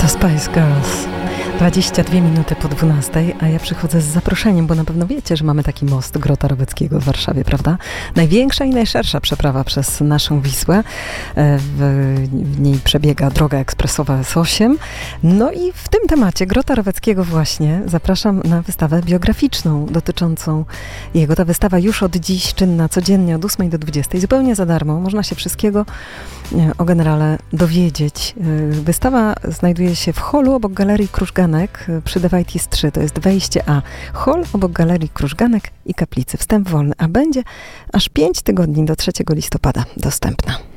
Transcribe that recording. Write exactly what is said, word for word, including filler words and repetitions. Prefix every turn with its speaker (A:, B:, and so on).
A: The Spice Girls. dwadzieścia dwie minuty po dwunastej, a ja przychodzę z zaproszeniem, bo na pewno wiecie, że mamy taki most Grota Roweckiego w Warszawie, prawda? Największa i najszersza przeprawa przez naszą Wisłę. W, w niej przebiega droga ekspresowa S osiem. No i w tym temacie Grota Roweckiego właśnie zapraszam na wystawę biograficzną dotyczącą jego. Ta wystawa już od dziś czynna codziennie od ósmej do dwudziestej, zupełnie za darmo. Można się wszystkiego o generale dowiedzieć. Wystawa znajduje się w holu obok Galerii Krużganek przy Dewajtis trzy. To jest wejście A. Hol obok Galerii Krużganek i Kaplicy. Wstęp wolny, a będzie aż pięć tygodni do trzeciego listopada dostępna.